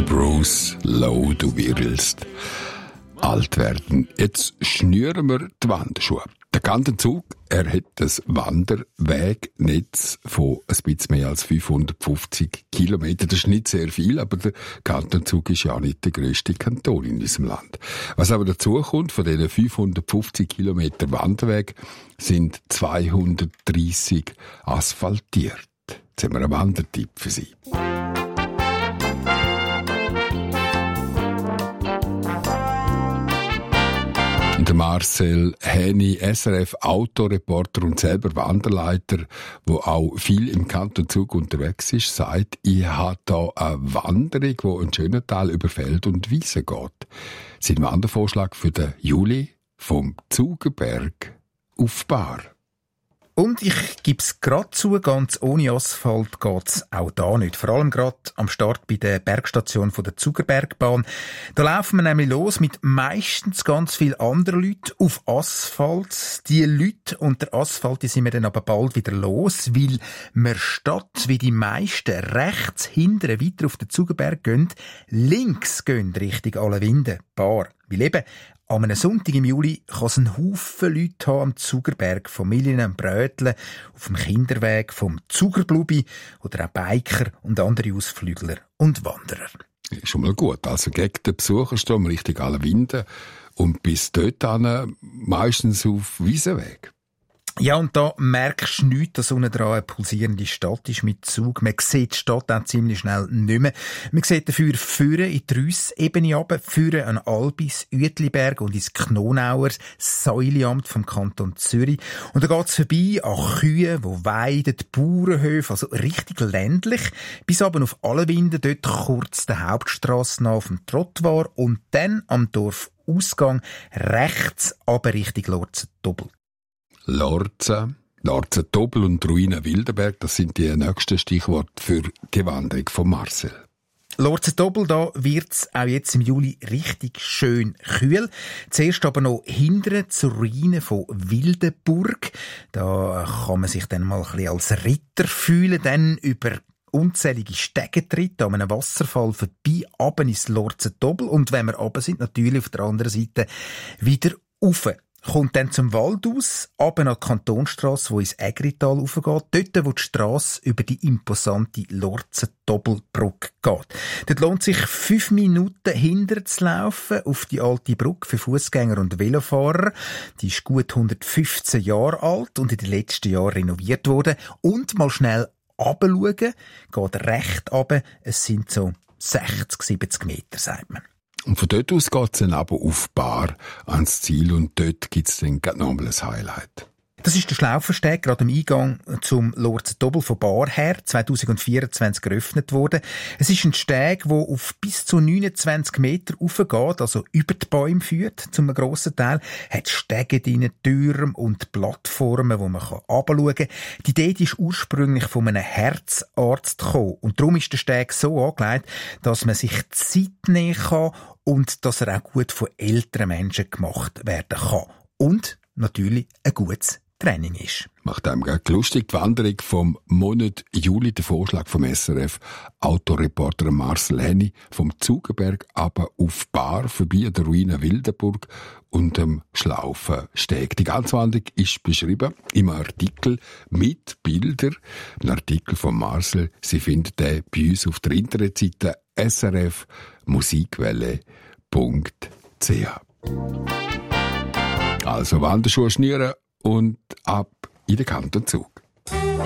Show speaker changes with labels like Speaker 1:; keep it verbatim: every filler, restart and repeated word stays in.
Speaker 1: Bruce Lowe, du wirst alt werden. Jetzt schnüren wir die Wanderschuhe. Der Kantenzug, er hat das Wanderwegnetz von ein bisschen mehr als fünfhundertfünfzig Kilometer. Das ist nicht sehr viel, aber der Kantenzug ist ja auch nicht der grösste Kanton in unserem Land. Was aber dazu kommt, von diesen fünfhundertfünfzig Kilometer Wanderweg sind zweihundertdreissig asphaltiert. Jetzt haben wir einen Wandertipp für Sie. Der Marcel Häni, S R F-Autoreporter und selber Wanderleiter, der auch viel im Kanton Zug unterwegs ist, sagt, ich habe hier eine Wanderung, die einen schönen Teil über Feld und Wiese geht. Sein Wandervorschlag für den Juli vom Zugerberg auf Bar.
Speaker 2: Und ich gebe es gerade zu, ganz ohne Asphalt geht's auch da nicht. Vor allem gerade am Start bei der Bergstation von der Zugerbergbahn. Da laufen wir nämlich los mit meistens ganz vielen anderen Leuten auf Asphalt. Die Leute und der Asphalt, die sind wir dann aber bald wieder los, weil wir statt, wie die meisten, rechts hinten weiter auf den Zugerberg gehen, links gehen Richtung Allewinde, Bar. Weil eben, an einem Sonntag im Juli kann es einen Haufen Leute haben am Zugerberg, Familien am Bröteln, auf dem Kinderweg vom Zugerblubi oder auch Biker und andere Ausflügler und Wanderer.
Speaker 1: Schon mal gut. Also gegen den Besucherstrom Richtung Allewinde und bis dort dann meistens auf Wiesenweg.
Speaker 2: Ja, und da merkst du nichts, dass unten dran eine pulsierende Stadt ist mit Zug. Man sieht die Stadt auch ziemlich schnell nicht mehr. Man sieht dafür Führen in die Rüssebene runter, Führen an Albis, Uetliberg und ins Knonauer Säuliamt vom Kanton Zürich. Und da geht's vorbei an Kühe, die weiden, Bauernhöfe, also richtig ländlich, bis aber auf Allewinde, dort kurz der Hauptstrasse nach auf dem Trottoir und dann am Dorfausgang rechts aber Richtung Lorzen-Doppel.
Speaker 1: Lorzen, Lorzen-Doppel und Ruine Wildenberg, das sind die nächsten Stichworte für die Wanderung von Marcel.
Speaker 2: Lorzen-Doppel, da wird's auch jetzt im Juli richtig schön kühl. Zuerst aber noch hindern zur Ruine von Wildenburg. Da kann man sich dann mal ein bisschen als Ritter fühlen, dann über unzählige Stegentritte an einem Wasserfall vorbei, runter ins Lorzen-Doppel und wenn wir runter sind, natürlich auf der anderen Seite wieder rauf. Kommt dann zum Wald aus, runter an die Kantonstrasse, die ins Ägrital raufgeht, dort, wo die Strasse über die imposante Lorzen-Doppelbrücke geht. Dort lohnt sich fünf Minuten hinter zu laufen auf die alte Brücke für Fußgänger und Velofahrer. Die ist gut hundertfünfzehn Jahre alt und in den letzten Jahren renoviert worden. Und mal schnell runterschauen, geht recht runter, es sind so sechzig, siebzig Meter, sagt man.
Speaker 1: Und von dort aus geht es dann aber auf Bar ans Ziel und dort gibt es dann nochmal ein Highlight.
Speaker 2: Das ist der Schlaufersteg, gerade am Eingang zum Lorzen-Doppel von Bar her, zwanzig vierundzwanzig geöffnet worden. Es ist ein Steg, der auf bis zu neunundzwanzig Meter raufgeht, also über die Bäume führt, zum grossen Teil. Hat Stege drin, Türme und Plattformen, wo man runterschauen kann. Die Idee die ist ursprünglich von einem Herzarzt gekommen. Und darum ist der Steg so angelegt, dass man sich Zeit nehmen kann und dass er auch gut von älteren Menschen gemacht werden kann. Und natürlich ein gutes Training ist.
Speaker 1: Macht einem gerade lustig die Wanderung vom Monat Juli, der Vorschlag vom S R F Autoreporter Marcel Häni, vom Zugerberg aber auf Bar vorbei an der Ruine Wildenburg und dem Schlaufensteg. Die ganze Wanderung ist beschrieben im Artikel mit Bildern. Ein Artikel von Marcel. Sie finden den bei uns auf der Internetseite s r f musikwelle punkt c h. Also Wanderschuhe schnüren und ab in den Kanton Zug.